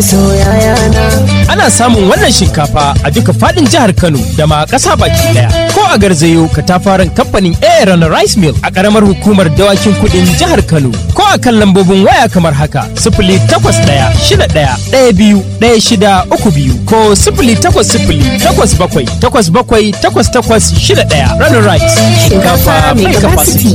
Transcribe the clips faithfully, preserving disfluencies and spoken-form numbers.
Ana samun wannan shinkafa a duka fadin jihar Kano da ma ƙasa baki daya. Ko a garzayo katafaren kamfanin Aaron Rice Mill a ƙaramar hukumar dawakin kudin jihar Kano. Ko a kan lambobin waya kamar haka sifili takwas ɗaya shida ɗaya ɗaya biyu ɗaya shida uku biyu ko sifili takwas sifili takwas bakwai takwas bakwai takwas takwas shida ɗaya. Runner Rice shinkafa mai capacity.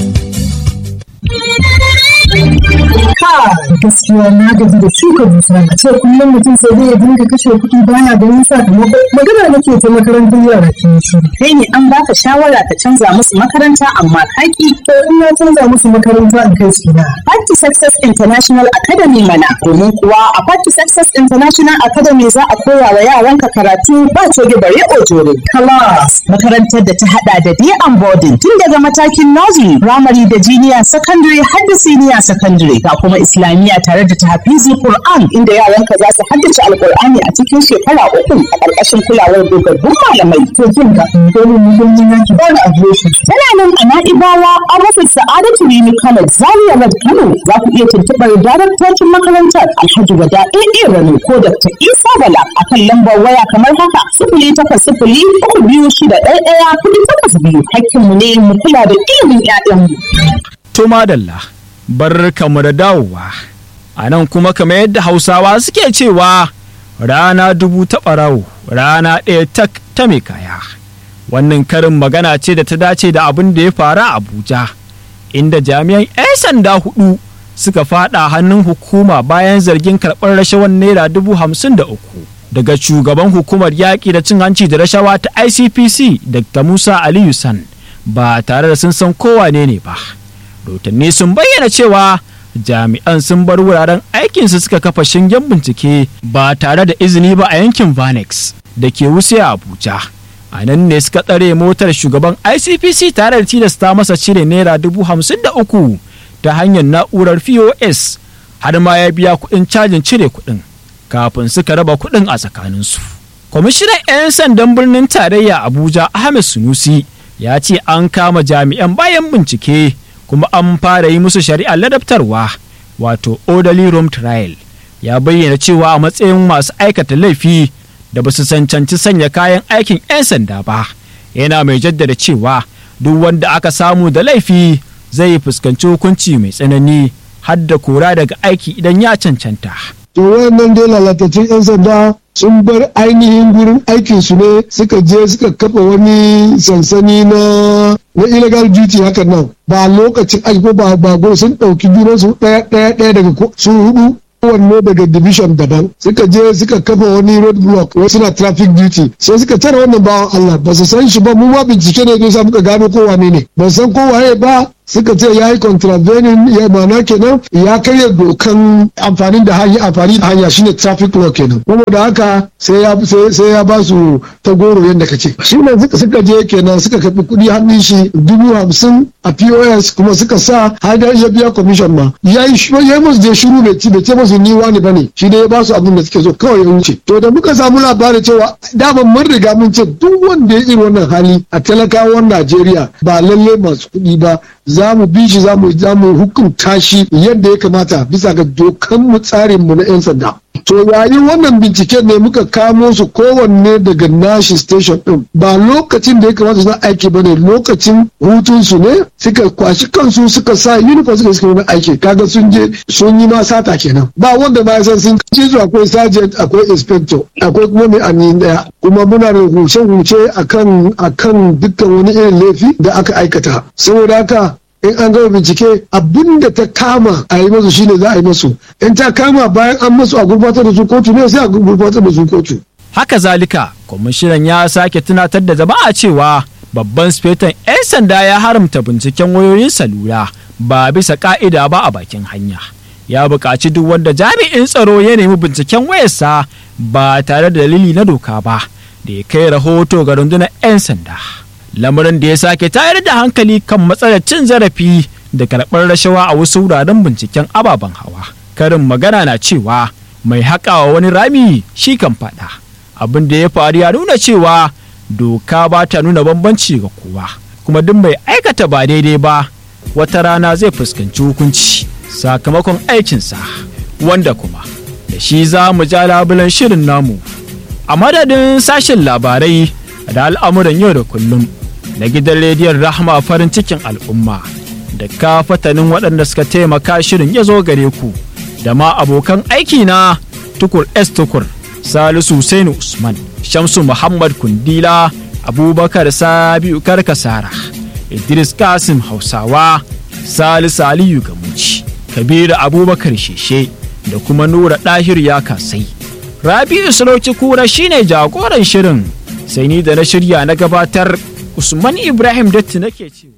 Gaskiya na gaji da shuka dusa a ce kullum mutum sai zai dinga kashe kuɗi baya ganin sakamako. Magana nake ta makarantar yara ke shi. Kai ne an baka shawara ka canza musu makaranta amma kaki. To in na canza musu makaranta in kai su na. Party Success International Academy mana. Domin kuwa a Party Success International Academy za a koya wa yaranka karatu ba coge bare ojore. Class makarantar da ta hada da day and boarding tun daga matakin nursery, primary da junior secondary har da senior secondary ga kuma islamiyya tare da tahfizi Qur'an inda yaranka za su haddace alqur'ani a cikin shekara uku a ƙarƙashin kulawar dogaggun malamai. To kin ga dole mu mun yi yaki ba da aviation. Tana nan a Na'ibawa a rufin Sa'adatu Rimi College Zaria Road Kano. Za ku iya tuntuɓar daraktocin makarantar Alhaji Wada A A Rano ko Doctor Isa Bala akan lambar waya kamar haka sifili takwas sifili uku biyu shida ɗaya ɗaya kuɗi takwas biyu. Hakkinmu ne mu kula da ilimin 'ya'yanmu. To madalla. Bar kamu da dawowa a nan kuma kamar yadda hausawa suke cewa rana dubu ta ɓarawo rana ɗaya tak ta mai kaya. Wannan karin magana ce da ta dace da abin da ya faru a Abuja inda jami'an 'yan sanda hudu suka fada hannun hukuma bayan zargin karɓar rashawar naira dubu hamsin da uku daga shugaban hukumar yaƙi da cin hanci da rashawa ta I C P C Doctor Musa Aliyu San ba tare da sun san kowane ne ba. Rotanni sun bayyana cewa jami'an sun bar wuraren aikinsu suka kafa shingen bincike ba tare da izini ba a yankin Vanex da ke Wuse a Abuja. A nan ne suka tsare motar shugaban I C P C tare da tilasta masa cire naira dubu hamsin da uku ta hanyar na'urar P O S har ma ya biya kuɗin cajin cire kuɗin kafin suka raba kuɗin a tsakaninsu. Kwamishinan 'yan sandan birnin tarayya Abuja Ahmed Sunusi ya ce an kama jami'an bayan bincike kuma an fara yi musu shari'ar ladabtarwa wato orderly room trial. Ya bayyana cewa a matsayin masu aikata laifi da ba su cancanci sanya kayan aikin 'yan sanda ba, yana mai jaddada cewa duk wanda aka samu da laifi zai fuskanci hukunci mai tsanani har da kora daga aiki idan ya cancanta. To wayannan dai lalatacin 'yan sanda sun bar ainihin gurin aikinsu ne suka je suka kafa wani sansani na na illegal duty hakan nan ba lokacin aiki ba ba sun ɗauki junansu ɗaya ɗaya ɗaya daga su hudu kowanne daga division daban suka je suka kafa wani road block wasu na traffic duty sai suka tare wannan bawan Allah ba su san shi ba mu ma bincike ne ne sa muka gano kowane ne ba san kowaye ba suka ce ya yi contravening ya mana kenan ya karya dokan amfani da hanya amfani da hanya shine traffic law kenan kuma da haka sai ya sai ya ba su ta goro yadda kace shi ne suka suka je kenan suka kafi kuɗi hannun shi dubu hamsin a P O S kuma suka sa har da ya biya commission ma ya yi ya musu da shiru bai ci bai ce musu ni wani bane shi ne ya ba su abin da suke so kawai ya wuce to da muka samu labarin cewa dama mun riga mun ce duk wanda ya irin wannan hali a talakawan Najeriya ba lalle masu kuɗi ba za mu bi shi za mu hukunta shi yadda ya kamata bisa ga dokan mu tsarin mu na 'yan sanda. To yayin wannan binciken ne muka kamo su kowanne daga nashi station din ba lokacin da ya kamata su aiki bane lokacin hutun su ne suka kwashi kansu suka sa uniform suka suka wani aiki kaga sun je sun yi ma sata kenan ba wanda ba ya san sun ci su akwai sergeant akwai inspector akwai kuma mai amin daya kuma muna da huce-huce akan akan dukkan wani irin laifi da aka aikata saboda haka in an gama bincike abin da ta kama a yi masu shine za a yi masu in ta kama bayan an masu a gurbatar da su kotu ne sai a gurbatar da su kotu. Haka zalika kwamishinan ya sake tunatar da jama'a cewa babban sifetan 'yan sanda ya haramta binciken wayoyin salula ba bisa ka'ida ba a bakin hanya. Ya buƙaci duk wanda jami'in tsaro ya nemi binciken wayarsa ba tare da dalili na doka ba da ya kai rahoto ga rundunar 'yan sanda. Lamarin da ya sake tayar da hankali kan matsalar cin zarafi da karɓar rashawa a wasu wuraren binciken ababen hawa. Karin magana na cewa mai haƙawa wani rami shi kan faɗa. Abin da ya faru ya nuna cewa doka ba ta nuna bambanci ga kowa, kuma duk mai aikata ba daidai ba wata rana zai fuskanci hukunci sakamakon aikinsa, wanda kuma da shi za mu ja labulen shirin namu a madadin sashen labarai da al'amuran yau da kullum na gidan rediyon rahama farin cikin al'umma da ka fatanin waɗanda suka taimaka shirin ya zo gare ku da ma abokan aiki na tukur s tukur salisu Husainu usman shamsu muhammad kundila abubakar sabiu karkasara idris kasim hausawa salisu aliyu gamuci kabiru abubakar sheshe da kuma nura ɗahir ya kasai rabi'u sulauci kura shine jagoran shirin sai ni da na shirya na gabatar usman ibrahim datti nake cewa